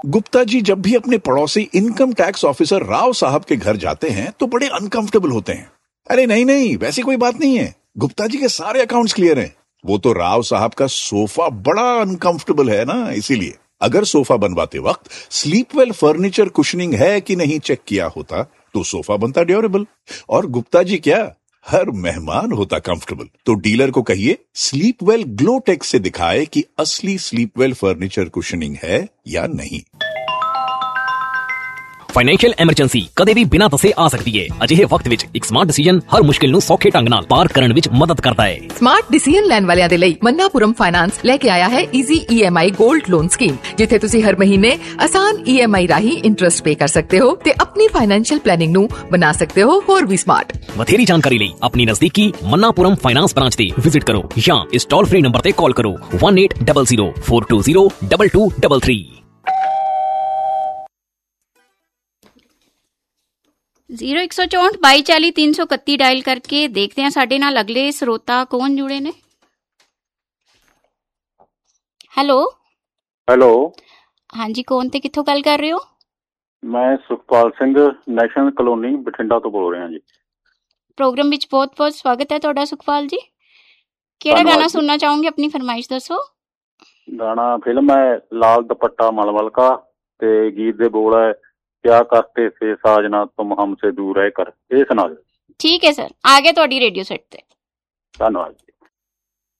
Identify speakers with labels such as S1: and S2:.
S1: गुप्ता जी जब भी अपने पड़ोसी इनकम टैक्स ऑफिसर राव साहब के घर जाते हैं तो बड़े अनकंफर्टेबल होते हैं। अरे नहीं नहीं, वैसी कोई बात नहीं है, गुप्ता जी के सारे अकाउंट्स क्लियर हैं। वो तो राव साहब का सोफा बड़ा अनकंफर्टेबल है ना, इसीलिए अगर सोफा बनवाते वक्त स्लीपवेल फर्नीचर कुशनिंग है कि नहीं चेक किया होता तो सोफा बनता ड्यूरेबल, और गुप्ता जी क्या, हर मेहमान होता कंफर्टेबल। तो डीलर को कहिए स्लीपवेल ग्लोटेक से दिखाए कि असली स्लीपवेल फर्नीचर कुशनिंग है या नहीं।
S2: ਫਾਈਨੈਂਸ਼ੀਅਲ ਐਮਰਜੈਂਸੀ ਕਦੇ ਵੀ ਬਿਨਾਂ ਦੱਸੇ ਆ ਸਕਦੀ ਹੈ। ਅਜਿਹੇ ਵਕਤ ਵਿੱਚ ਇੱਕ ਸਮਾਰਟ ਡਿਸੀਜਨ ਹਰ ਮੁਸ਼ਕਿਲ ਨੂੰ ਸੌਖੇ ਢੰਗ ਨਾਲ ਪਾਰ ਕਰਨ ਵਿੱਚ ਮਦਦ ਕਰਦਾ ਹੈ।
S3: ਸਮਾਰਟ ਡਿਸੀਜਨ ਲੈਣ ਵਾਲਿਆਂ ਦੇ ਲਈ ਮੰਨਾਪੁਰਮ ਫਾਈਨਾਂਸ ਲੈ ਕੇ ਆਇਆ ਹੈ easy EMI gold loan scheme, ਜਿੱਥੇ ਤੁਸੀਂ ਹਰ ਮਹੀਨੇ ਆਸਾਨ EMI ਰਾਹੀਂ ਇੰਟਰਸਟ ਪੇ ਕਰ ਸਕਦੇ ਹੋ ਤੇ ਆਪਣੀ ਫਾਈਨੈਂਸ਼ੀਅਲ ਪਲੈਨਿੰਗ ਨੂੰ ਬਣਾ ਸਕਦੇ ਹੋ ਹੋਰ ਵੀ ਸਮਾਰਟ।
S2: ਵਧੇਰੀ ਜਾਣਕਾਰੀ ਲਈ ਆਪਣੀ ਨਜ਼ਦੀਕੀ ਮੰਨਾਪੁਰਮ ਫਾਈਨਾਂਸ ਬ੍ਰਾਂਚ ਤੇ ਵਿਜ਼ਿਟ ਕਰੋ ਜਾਂ ਇਸ ਟੋਲ ਫ੍ਰੀ ਨੰਬਰ ਤੇ ਕਾਲ ਕਰੋ 180042022233।
S4: 0164 2240 331 ਡਾਇਲ ਕਰਕੇ ਦੇਖਦੇ ਹਾਂ ਸਾਡੇ ਨਾਲ ਅਗਲੇ ਸਰੋਤਾ ਕੌਣ ਜੁੜੇ ਨੇ। ਹੈਲੋ ਹਾਂਜੀ, ਕੌਣ ਤੇ ਕਿੱਥੋਂ ਗੱਲ ਕਰ ਰਹੇ ਹੋ?
S5: ਮੈਂ ਸੁਖਪਾਲ ਸਿੰਘ ਨੈਸ਼ਨਲ ਕਲੋਨੀ ਬਠਿੰਡਾ ਤੋਂ ਬੋਲ ਰਿਹਾ ਜੀ।
S4: ਪ੍ਰੋਗਰਾਮ ਵਿੱਚ ਬਹੁਤ ਬਹੁਤ ਸਵਾਗਤ ਹੈ ਤੁਹਾਡਾ ਸੁਖਪਾਲ ਜੀ। ਕਿਹੜਾ ਗਾਣਾ ਸੁਣਨਾ ਚਾਹੋਗੇ? ਆਪਣੀ ਫਰਮਾਇਸ਼ ਦੱਸੋ।
S5: ਗਾਣਾ ਫਿਲਮ ਹੈ ਲਾਲ ਦੁਪੱਟਾ ਮਲਮਲ ਕਾ ਤੇ ਗੀਤ ਦੇ ਬੋਲ ਹੈ क्या करते थे साजना तुम हमसे दूर रह कर। ਇਹ ਸੁਣਾ ਦਿਓ।
S4: ਠੀਕ ਹੈ ਸਰ, ਆ ਗਿਆ ਤੁਹਾਡੀ ਰੇਡੀਓ ਸੈੱਟ ਤੇ।
S5: ਧੰਨਵਾਦ।